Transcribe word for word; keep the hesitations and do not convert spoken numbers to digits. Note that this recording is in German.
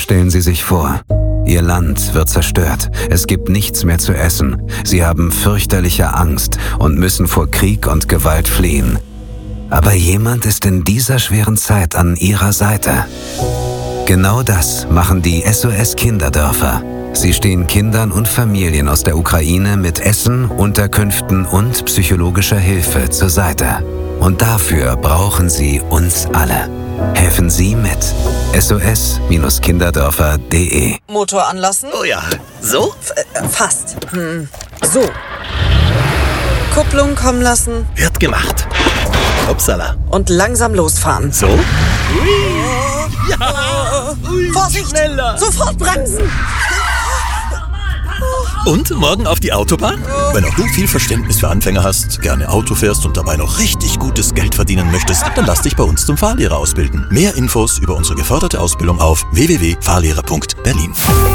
Stellen Sie sich vor, Ihr Land wird zerstört, es gibt nichts mehr zu essen, Sie haben fürchterliche Angst und müssen vor Krieg und Gewalt fliehen. Aber jemand ist in dieser schweren Zeit an Ihrer Seite. Genau das machen die S O S-Kinderdörfer. Sie stehen Kindern und Familien aus der Ukraine mit Essen, Unterkünften und psychologischer Hilfe zur Seite. Und dafür brauchen sie uns alle. Helfen Sie mit. S O S Kinderdörfer punkt de Motor anlassen? Oh ja. So? F äh, fast. Hm. So. Kupplung kommen lassen. Wird gemacht. Upsala. Und langsam losfahren. So? Ui. Ja. Ui. Vorsicht! Schneller. Sofort bremsen! Und morgen auf die Autobahn? Wenn auch du viel Verständnis für Anfänger hast, gerne Auto fährst und dabei noch richtig gutes Geld verdienen möchtest, dann lass dich bei uns zum Fahrlehrer ausbilden. Mehr Infos über unsere geförderte Ausbildung auf w w w punkt fahrlehrer punkt berlin.